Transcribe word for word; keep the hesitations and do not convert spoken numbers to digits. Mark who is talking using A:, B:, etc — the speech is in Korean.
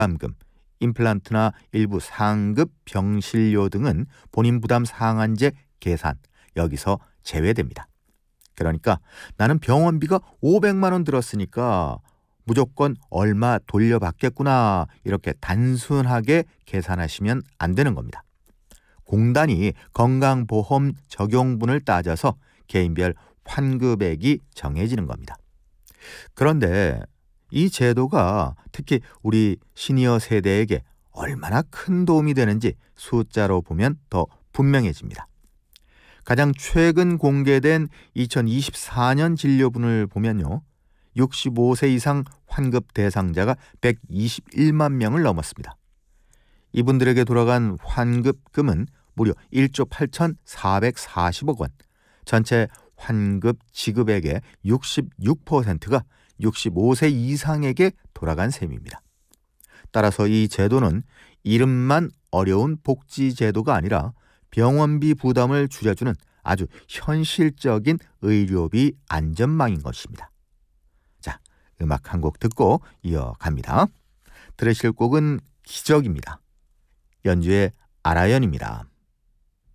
A: 부담금, 임플란트나 일부 상급 병실료 등은 본인 부담 상한제 계산, 여기서 제외됩니다. 그러니까 나는 병원비가 오백만 원 들었으니까 무조건 얼마 돌려받겠구나, 이렇게 단순하게 계산하시면 안 되는 겁니다. 공단이 건강보험 적용분을 따져서 개인별 환급액이 정해지는 겁니다. 그런데 이 제도가 특히 우리 시니어 세대에게 얼마나 큰 도움이 되는지 숫자로 보면 더 분명해집니다. 가장 최근 공개된 이천이십사 년 진료분을 보면요, 육십오 세 이상 환급 대상자가 백이십일만 명을 넘었습니다. 이분들에게 돌아간 환급금은 무려 일조 팔천사백사십억 원, 전체 환급 지급액의 육십육 퍼센트가 육십오 세 이상에게 돌아간 셈입니다. 따라서 이 제도는 이름만 어려운 복지 제도가 아니라 병원비 부담을 줄여주는 아주 현실적인 의료비 안전망인 것입니다. 자, 음악 한 곡 듣고 이어갑니다. 들으실 곡은 기적입니다. 연주의 아라연입니다.